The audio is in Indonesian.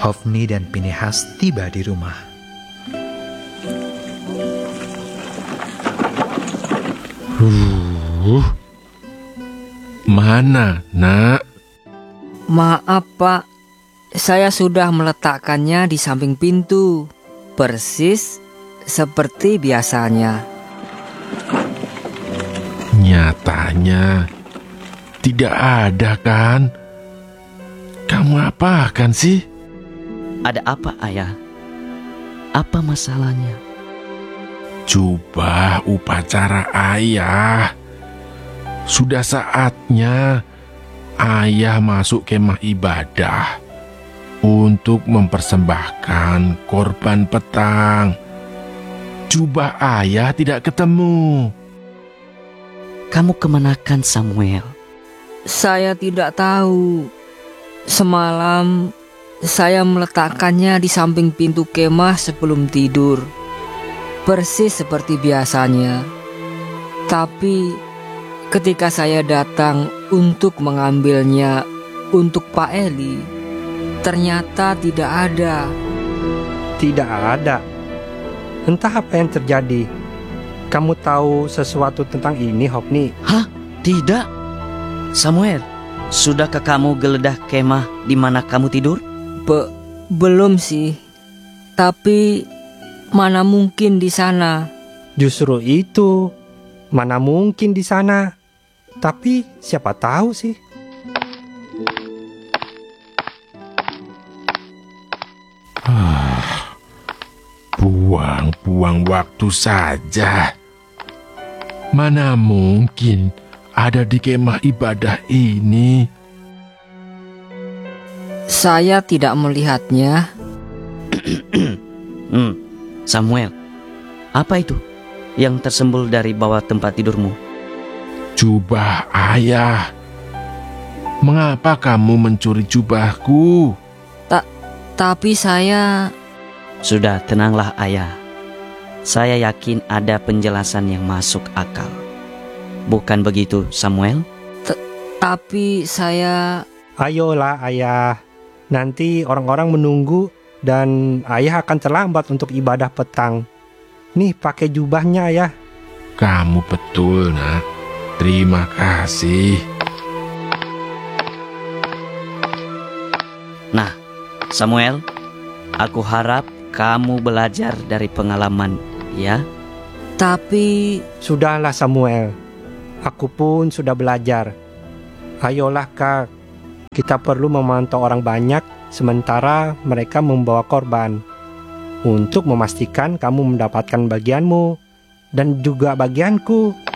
Hofni dan Pinehas tiba di rumah. Mana, Nak? Maaf, Pak. Saya sudah meletakkannya di samping pintu, persis seperti biasanya. Nyatanya tidak ada kan? Kamu apakan sih? Ada apa, Ayah? Apa masalahnya? Jubah upacara ayah. Sudah saatnya ayah masuk kemah ibadah untuk mempersembahkan korban petang. Jubah ayah tidak ketemu. Kamu kemanakan, Samuel? Saya tidak tahu. Semalam saya meletakkannya di samping pintu kemah sebelum tidur, persis seperti biasanya. Tapi ketika saya datang untuk mengambilnya untuk Pak Eli, ternyata tidak ada. Tidak ada. Entah apa yang terjadi. Kamu tahu sesuatu tentang ini, Hofni? Hah? Tidak. Samuel, sudahkah kamu geledah kemah di mana kamu tidur? Belum sih. Tapi mana mungkin di sana. Justru itu. Mana mungkin di sana. Tapi siapa tahu sih. Buang-buang waktu saja. Mana mungkin ada di kemah ibadah ini. Saya tidak melihatnya. Samuel, apa itu yang tersembul dari bawah tempat tidurmu? Jubah ayah. Mengapa kamu mencuri jubahku? Tapi saya... Sudah, tenanglah, Ayah. Saya yakin ada penjelasan yang masuk akal. Bukan begitu, Samuel? Tapi saya... Ayolah, Ayah. Nanti orang-orang menunggu dan ayah akan terlambat untuk ibadah petang. Nih, pakai jubahnya, Ayah. Kamu betul, Nak. Terima kasih. Nah, Samuel, aku harap kamu belajar dari pengalaman, ya? Tapi... Sudahlah, Samuel. Aku pun sudah belajar. Ayolah, Kak. Kita perlu memantau orang banyak sementara mereka membawa korban, untuk memastikan kamu mendapatkan bagianmu dan juga bagianku.